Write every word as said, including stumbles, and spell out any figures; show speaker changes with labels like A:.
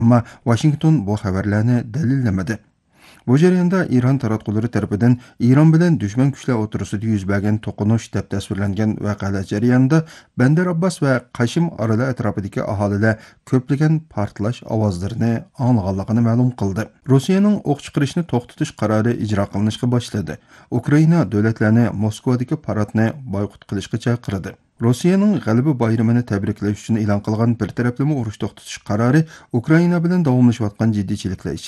A: Ammo Washington bu xabarlarni dalillamadi. Bu jarayonda İran taratqullari tarafidan İran bilan dushman kuchlar o'tirisida yuz bergan to'qinish deb tasvirlangan voqealar jarayonida Bandar Abbos va Qashim oroli atrofidagi aholilar ko'plagan portlash ovozlarini anglaganligini ma'lum qildi. Rossiyaning o'q chiqarishni to'xtatish qarori ijro qilinishga boshladi. Ukraina davlatlarini Moskvadagi paradni boykot qilishga chaqirdi. Rossiyaning g'alaba bayramini tabriklash uchun e'lon qilgan bir taraflama urush to'xtatish qarori Ukraina bilan davomlashayotgan jiddiychiliklar